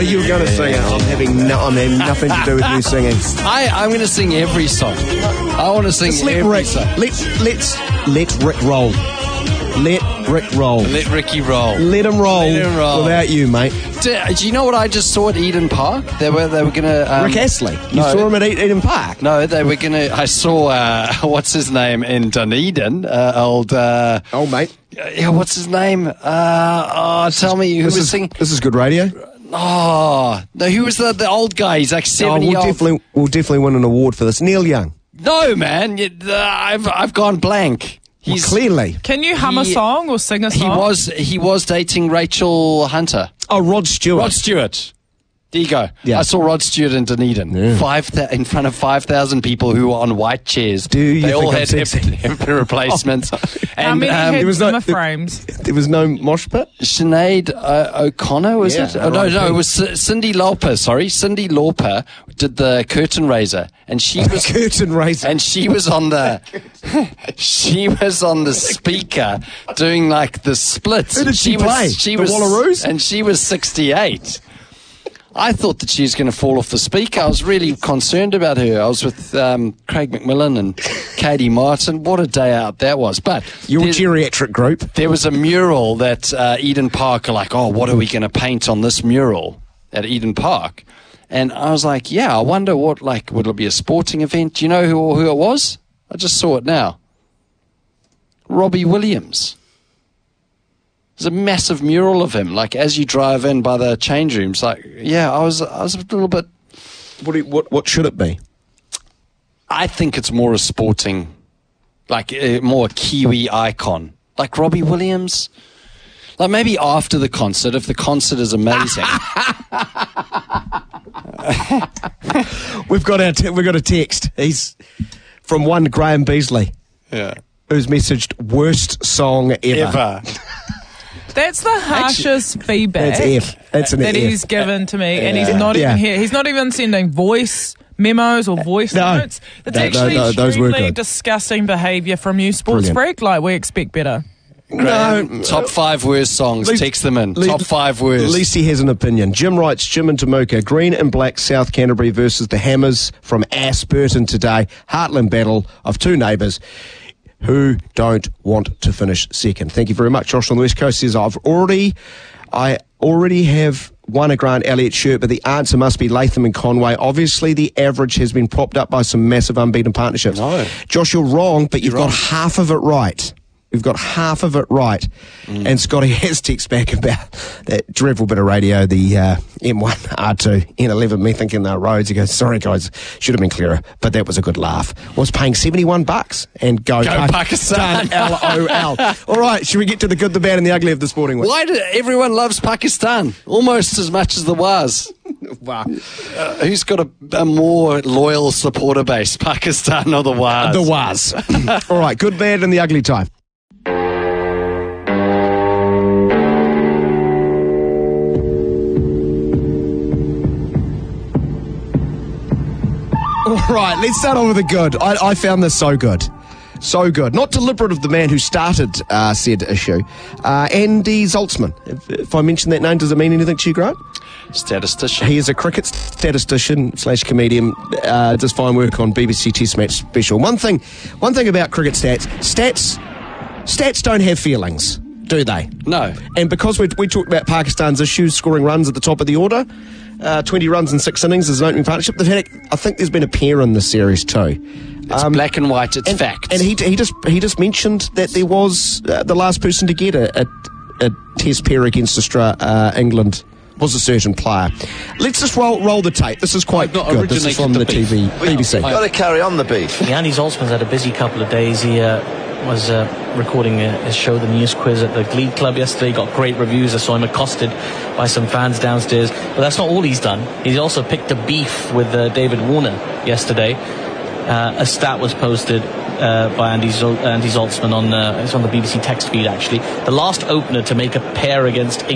you were going to sing it. I'm having nothing to do with you singing. I'm going to sing every song. I want to sing every song. Let Rick roll. Let Rick roll. Let Ricky roll. Let him roll. Let him roll. Without you, mate. Do you know what I just saw at Eden Park? They were going to... Rick Astley. You saw him at Eden Park? No, they were going to... I saw, what's his name in Dunedin? Old mate. Yeah, what's his name? Tell me, who was singing? This is good radio. Oh, no, who was the old guy? He's like 70 we'll definitely win an award for this. Neil Young. No, man. I've gone blank. Clearly. Can you hum a song or sing a song? He was dating Rachel Hunter. Oh, Rod Stewart. Rod Stewart. There you go. Yeah. I saw Rod Stewart in Dunedin. Yeah. In front of 5,000 people who were on white chairs. They all had hip replacements. How many had Zimmer frames? There was no mosh pit? Sinead O'Connor, was it? Oh, no, it was Cyndi Lauper. Sorry, Cyndi Lauper did the curtain raiser, and she was curtain raiser, and she was on the speaker doing like the splits. Who did she play? The Wallaroos, and she was 68. I thought that she was going to fall off the speaker. I was really concerned about her. I was with Craig McMillan and Katie Martin. What a day out that was. But your geriatric group. There was a mural that Eden Park are like, oh, what are we going to paint on this mural at Eden Park? And I was like, yeah, I wonder what, like, would it be a sporting event? Do you know who it was? I just saw it now. Robbie Williams. There's a massive mural of him, like as you drive in by the change rooms. Like, yeah, I was a little bit. What should it be? I think it's more a sporting, like more a Kiwi icon, like Robbie Williams. Like maybe after the concert, if the concert is amazing. We've got a text. He's from one Graham Beasley. Yeah. Who's messaged worst song ever. That's the harshest feedback that he's given to me, and he's not even here. He's not even sending voice memos or voice notes. It's actually extremely disgusting behaviour from you, Sports Freak. Like, we expect better. No. Top 5 worst songs. Text them in. Top 5 worst. At least he has an opinion. Jim writes, Jim and Temuka, Green and Black South Canterbury versus the Hammers from Ashburton today. Heartland battle of two neighbours who don't want to finish second. Thank you very much. Josh on the West Coast says, I already have won a Grant Elliott shirt, but the answer must be Latham and Conway. Obviously, the average has been propped up by some massive unbeaten partnerships. No. Josh, you're wrong, but you've got half of it right. We've got half of it right. And Scotty has text back about that dreadful bit of radio, the M1, R2, N11, me thinking they're roads. He goes, sorry guys, should have been clearer, but that was a good laugh. Was paying $71 and go Pakistan. LOL. All right, should we get to the good, the bad and the ugly of the sporting week? Why do everyone loves Pakistan? Almost as much as the Waz. Wow. Who's got a more loyal supporter base, Pakistan or the Waz? The Waz. All right, good, bad and the ugly time. All right, let's start off with the good. I found this so good. So good. Not deliberate of the man who started said issue. Andy Zaltzman. If I mention that name, does it mean anything to you, Grant? Statistician. He is a cricket statistician / comedian. Does fine work on BBC Test Match Special. One thing about cricket stats don't have feelings, do they? No. And because we talked about Pakistan's issues, scoring runs at the top of the order, 20 runs in 6 innings as an opening partnership. I think there's been a pair in this series too. It's black and white. It's fact. And he just mentioned that there was the last person to get a test pair against England was a certain player. Let's just roll the tape. This is quite good. This is from the BBC. You've got to carry on the beef. Andy Zaltzman's had a busy couple of days. He was recording his show, The News Quiz, at the Glee Club yesterday. He got great reviews. I saw him accosted by some fans downstairs. But that's not all he's done. He's also picked a beef with David Warner yesterday. A stat was posted by Andy Zaltzman on the BBC text feed, actually. The last opener to make a pair against